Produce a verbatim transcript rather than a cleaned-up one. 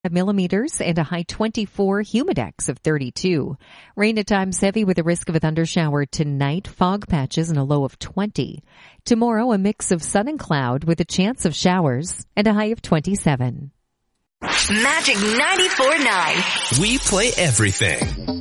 millimeters and a high twenty-four, humidex of thirty-two. Rain at times heavy with a risk of a thundershower tonight, fog patches and a low of twenty. Tomorrow, a mix of sun and cloud with a chance of showers and a high of twenty-seven. Magic ninety-four point nine. We play everything.